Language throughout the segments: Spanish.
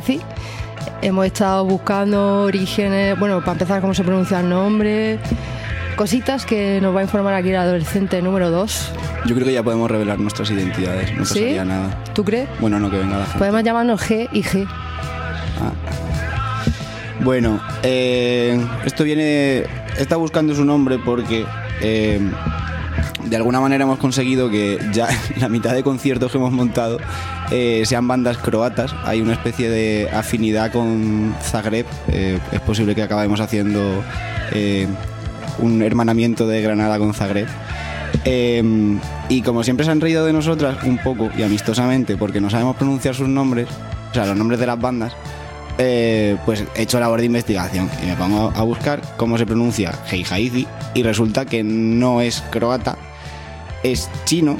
Sí. Hemos estado buscando orígenes, bueno, para empezar, cómo se pronuncia el nombre, cositas que nos va a informar aquí el adolescente número 2. Yo creo que ya podemos revelar nuestras identidades, no pasaría nada. ¿Tú crees? Bueno, no, que venga la gente. Podemos llamarnos G y G. Bueno, esto viene... Está buscando su nombre porque de alguna manera hemos conseguido que ya la mitad de conciertos que hemos montado sean bandas croatas. Hay una especie de afinidad con Zagreb. Es posible que acabemos haciendo un hermanamiento de Granada con Zagreb. Y como siempre se han reído de nosotras un poco y amistosamente porque no sabemos pronunciar sus nombres, o sea, los nombres de las bandas, pues he hecho labor de investigación y me pongo a buscar cómo se pronuncia Heijaizi y resulta que no es croata, es chino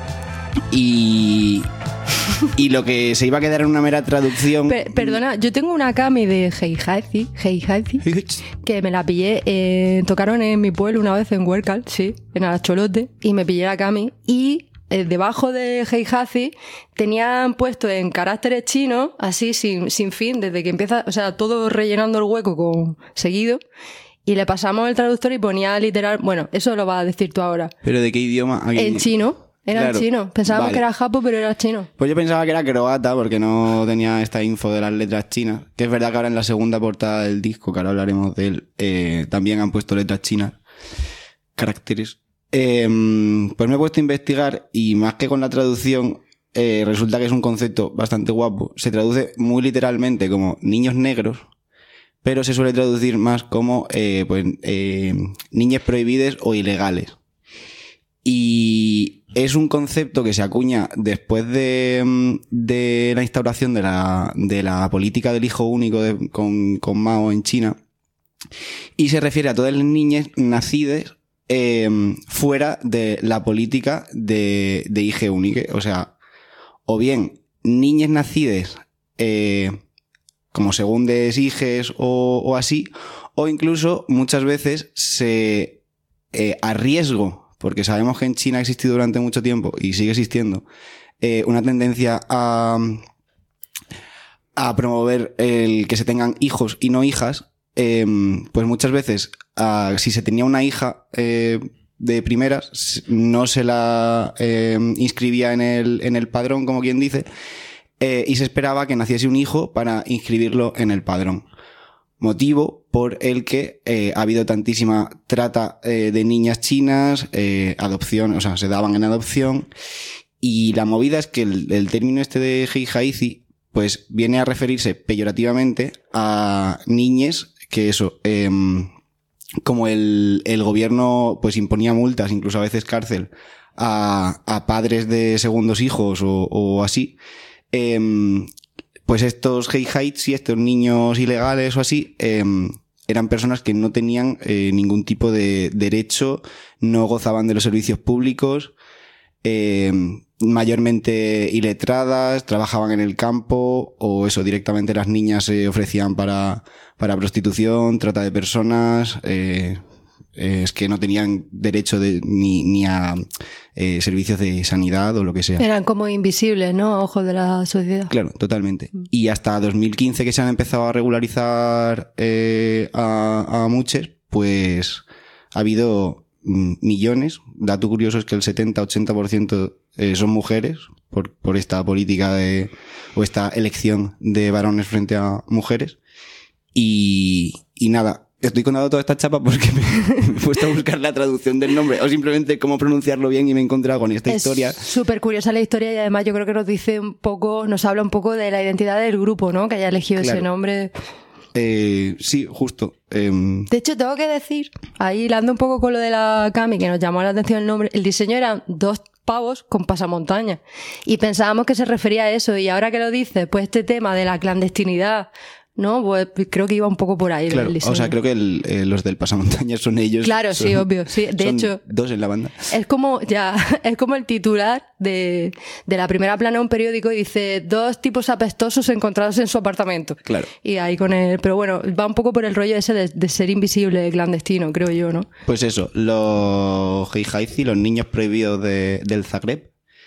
y lo que se iba a quedar en una mera traducción... Perdona, yo tengo una Kami de Heijaizi que me la pillé, tocaron en mi pueblo una vez en Huércal, sí, en Aracholote, y me pillé la Kami y... debajo de Heijaizi tenían puesto en caracteres chinos, así sin fin, desde que empieza, o sea, todo rellenando el hueco con seguido, y le pasamos el traductor y ponía literal, bueno, eso lo vas a decir tú ahora. ¿Pero de qué idioma? En chino. Era claro, en chino. Pensábamos que era japo, pero era chino. Pues yo pensaba que era croata porque no tenía esta info de las letras chinas. Que es verdad que ahora en la segunda portada del disco, que ahora hablaremos de él, también han puesto letras chinas. Caracteres. Pues me he puesto a investigar y más que con la traducción, resulta que es un concepto bastante guapo. Se traduce muy literalmente como niños negros, pero se suele traducir más como niñes prohibides o ilegales. Y es un concepto que se acuña después de la instauración de la política del hijo único con Mao en China, y se refiere a todas las niñas nacidas fuera de la política de hije único, o sea, o bien niñas nacidas como segundes hijes o así, o incluso muchas veces se a riesgo, porque sabemos que en China ha existido durante mucho tiempo y sigue existiendo una tendencia a promover el que se tengan hijos y no hijas. Pues muchas veces si se tenía una hija de primeras no se la inscribía en el padrón, como quien dice, y se esperaba que naciese un hijo para inscribirlo en el padrón, motivo por el que ha habido tantísima trata de niñas chinas, adopción, o sea, se daban en adopción, y la movida es que el término este de Heijaizi pues viene a referirse peyorativamente a niñes que eso, como el gobierno pues imponía multas, incluso a veces cárcel, a padres de segundos hijos o así, pues estos Heijaizi, estos niños ilegales o así, eran personas que no tenían ningún tipo de derecho, no gozaban de los servicios públicos, mayormente iletradas, trabajaban en el campo, o eso, directamente las niñas se ofrecían para prostitución, trata de personas, es que no tenían derecho ni a servicios de sanidad o lo que sea. Eran como invisibles, ¿no? A ojos de la sociedad. Claro, totalmente. Y hasta 2015 que se han empezado a regularizar a muchos, pues ha habido millones. Dato curioso es que el 70-80% son mujeres por esta política o esta elección de varones frente a mujeres. Y nada, estoy contando toda esta chapa porque me he puesto a buscar la traducción del nombre o simplemente cómo pronunciarlo bien y me he encontrado con esta historia. Es súper curiosa la historia y además yo creo que nos dice un poco, nos habla un poco de la identidad del grupo, ¿no? Que haya elegido ese nombre. Sí, justo. De hecho, tengo que decir, ahí hilando un poco con lo de la Kami, que nos llamó la atención el nombre, el diseño eran 2 pavos con pasamontañas y pensábamos que se refería a eso, y ahora que lo dices, pues este tema de la clandestinidad, ¿no? Pues creo que iba un poco por ahí. Claro, o sea, creo que los del pasamontañas son ellos. Claro, sí, obvio. Sí. De hecho, 2 en la banda. Es como el titular de la primera plana de un periódico y dice 2 tipos apestosos encontrados en su apartamento. Claro. Y ahí con él. Pero bueno, va un poco por el rollo ese de ser invisible, clandestino, creo yo, ¿no? Pues eso, los Heijaizi, los niños prohibidos del Zagreb,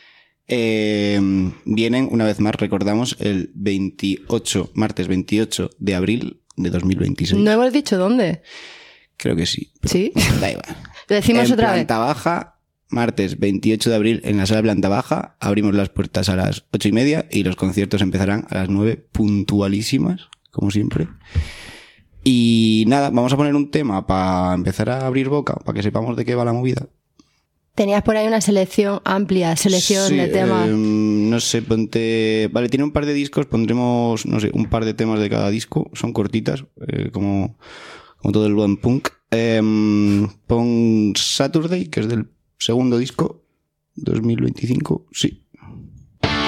vienen, una vez más, recordamos, el martes 28 de abril de 2026. ¿No hemos dicho dónde? Creo que sí. ¿Sí? Da igual. Lo decimos otra vez. En planta baja, martes 28 de abril, en la sala de planta baja, abrimos las puertas a las 8:30 y los conciertos empezarán a las 9 puntualísimas, como siempre. Y nada, vamos a poner un tema para empezar a abrir boca, para que sepamos de qué va la movida. Tenías por ahí una selección amplia, Sí, de temas. No sé, ponte... Vale, tiene un par de discos, pondremos, no sé, un par de temas de cada disco. Son cortitas, como todo el buen punk. Pon Saturday, que es del segundo disco, 2025, sí.